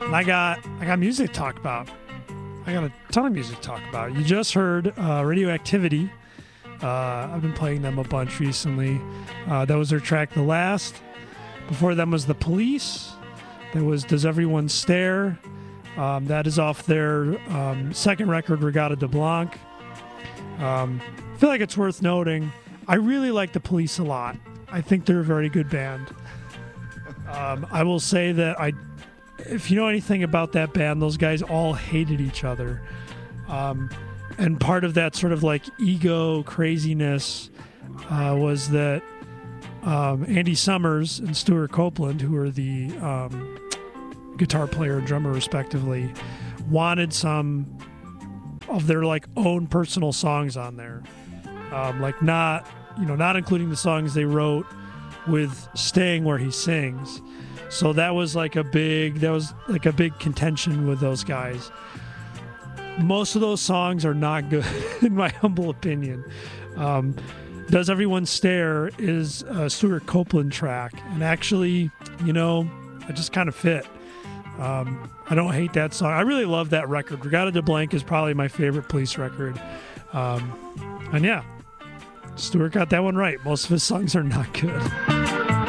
And I got music to talk about. I got a ton of music to talk about. You just heard Radioactivity. I've been playing them a bunch recently. That was their track, The Last. Before them was The Police. That was Does Everyone Stare? That is off their second record, Regatta de Blanc. I feel like it's worth noting, I really like The Police a lot. I think they're a very good band. I will say that if you know anything about that band, those guys all hated each other. And part of that sort of like ego craziness was that Andy Summers and Stuart Copeland, who are the guitar player and drummer respectively, wanted some of their like own personal songs on there, like not including the songs they wrote with Staying Where He Sings. So that was like a big contention with those guys. Most of those songs are not good, in my humble opinion. Does Everyone Stare is a Stuart Copeland track, and actually, it just kind of fit. I don't hate that song. I really love that record. Regatta de Blanc is probably my favorite Police record. And yeah, Stuart got that one right. Most of his songs are not good.